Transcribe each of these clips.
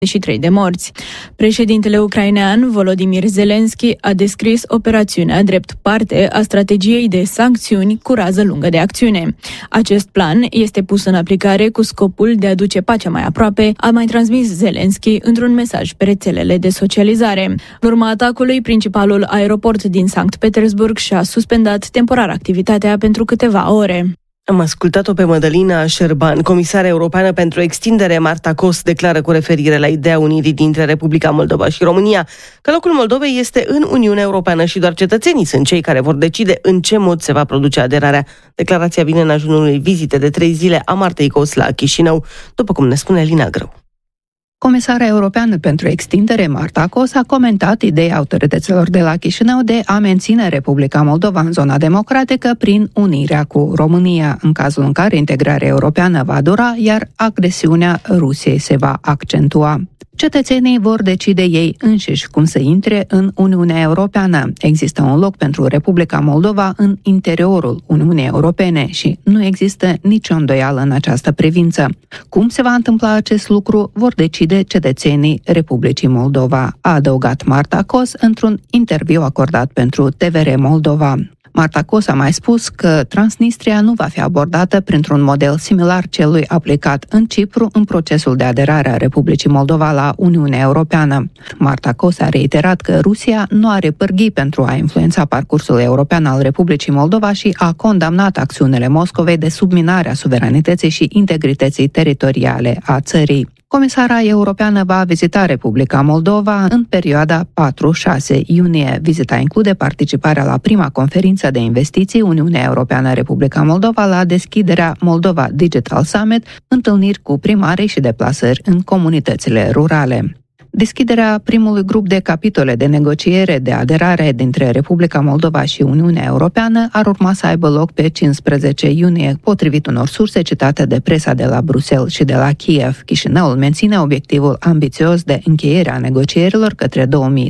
23 de morți. Președintele ucrainean Volodymyr Zelensky a descris operațiunea drept parte a strategiei de sancțiuni cu rază lungă de acțiune. Acest plan este pus în aplicare cu scopul de a duce pacea mai aproape, a mai transmis Zelensky într-un mesaj pe rețelele de socializare. În urma atacului, principalul aeroport din Sankt Petersburg și-a suspendat temporar activitatea pentru câteva ore. Am ascultat-o pe Mădălina Șerban, comisară europeană pentru extindere. Marta Kos declară cu referire la ideea unirii dintre Republica Moldova și România că locul Moldovei este în Uniunea Europeană și doar cetățenii sunt cei care vor decide în ce mod se va produce aderarea. Declarația vine în ajunul unei vizite de 3 zile a Martei Kos la Chișinău, după cum ne spune Lina Grâu. Comisara europeană pentru extindere, Marta Kos, a comentat ideea autorităților de la Chișinău de a menține Republica Moldova în zona democratică prin unirea cu România, în cazul în care integrarea europeană va dura, iar agresiunea Rusiei se va accentua. Cetățenii vor decide ei înșiși cum să intre în Uniunea Europeană. Există un loc pentru Republica Moldova în interiorul Uniunii Europene și nu există nicio îndoială în această privință. Cum se va întâmpla acest lucru, vor decide cetățenii Republicii Moldova, a adăugat Marta Kos într-un interviu acordat pentru TVR Moldova. Marta Kos a mai spus că Transnistria nu va fi abordată printr-un model similar celui aplicat în Cipru în procesul de aderare a Republicii Moldova la Uniunea Europeană. Marta Kos a reiterat că Rusia nu are pârghii pentru a influența parcursul european al Republicii Moldova și a condamnat acțiunile Moscovei de subminare a suveranității și integrității teritoriale a țării. Comisara europeană va vizita Republica Moldova în perioada 4-6 iunie. Vizita include participarea la prima conferință de investiții Uniunea Europeană-Republica Moldova la deschiderea Moldova Digital Summit, întâlniri cu primarii și deplasări în comunitățile rurale. Deschiderea primului grup de capitole de negociere de aderare dintre Republica Moldova și Uniunea Europeană ar urma să aibă loc pe 15 iunie, potrivit unor surse citate de presa de la Bruxelles și de la Kiev. Chișinăul menține obiectivul ambițios de încheiere a negocierilor către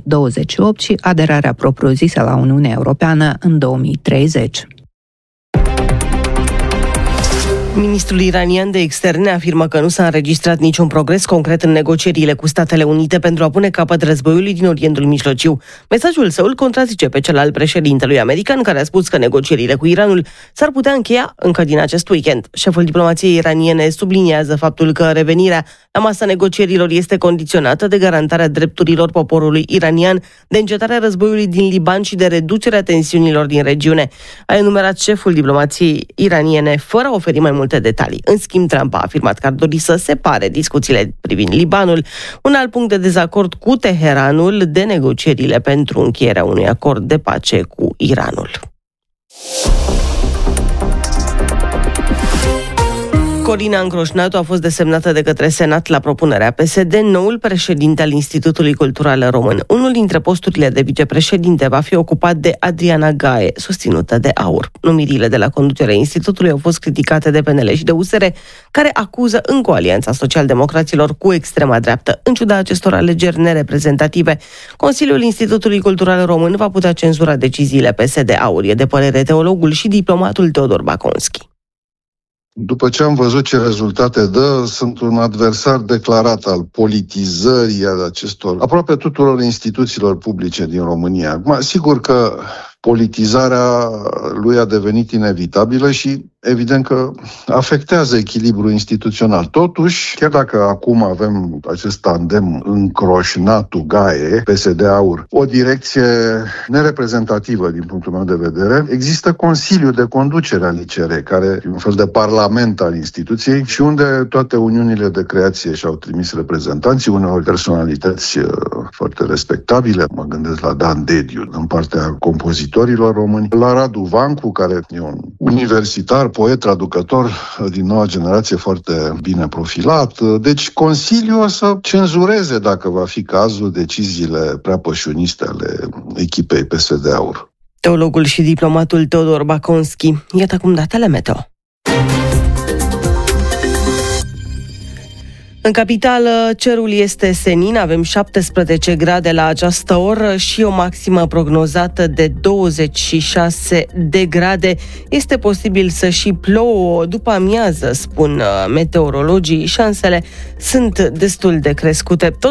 2028 și aderarea propriu-zisă la Uniunea Europeană în 2030. Ministrul iranian de externe afirmă că nu s-a înregistrat niciun progres concret în negocierile cu Statele Unite pentru a pune capăt războiului din Orientul Mijlociu. Mesajul său îl contrazice pe cel al președintelui american, care a spus că negocierile cu Iranul s-ar putea încheia încă din acest weekend. Șeful diplomației iraniene subliniază faptul că revenirea la masa negocierilor este condiționată de garantarea drepturilor poporului iranian, de încetarea războiului din Liban și de reducerea tensiunilor din regiune. A enumerat șeful diplomației iraniene fără a oferi mai multe detalii. În schimb, Trump a afirmat că ar dori să separe discuțiile privind Libanul, un alt punct de dezacord cu Teheranul, de negocierile pentru încheierea unui acord de pace cu Iranul. Corina Încroșnatu a fost desemnată de către Senat la propunerea PSD noul președinte al Institutului Cultural Român. Unul dintre posturile de vicepreședinte va fi ocupat de Adriana Gae, susținută de AUR. Numirile de la conducerea institutului au fost criticate de PNL și de USR, care acuză încă o alianța socialdemocraților cu extrema dreaptă. În ciuda acestor alegeri nereprezentative, Consiliul Institutului Cultural Român va putea cenzura deciziile PSD-AUR, e de părere teologul și diplomatul Teodor Baconski. După ce am văzut ce rezultate dă, sunt un adversar declarat al politizării acestor, aproape tuturor instituțiilor publice din România. Sigur că politizarea lui a devenit inevitabilă și evident că afectează echilibrul instituțional. Totuși, chiar dacă acum avem acest tandem Încroșnatu-Gae, PSD-AUR, o direcție nereprezentativă din punctul meu de vedere, există Consiliul de Conducere al ICR, care e un fel de parlament al instituției și unde toate uniunile de creație și-au trimis reprezentanții, uneori personalități foarte respectabile. Mă gândesc la Dan Dediu, în partea compozitorilor români, la Radu Vancu, care e un universitar, poet, traducător din noua generație, foarte bine profilat. Deci Consiliul o să cenzureze, dacă va fi cazul, deciziile prea pășuniste ale echipei PSD-AUR. Teologul și diplomatul Teodor Baconski. Iată acum datele meteo. În capitală, cerul este senin, avem 17 grade la această oră și o maximă prognozată de 26 de grade. Este posibil să și plouă după amiază, spun meteorologii, șansele sunt destul de crescute.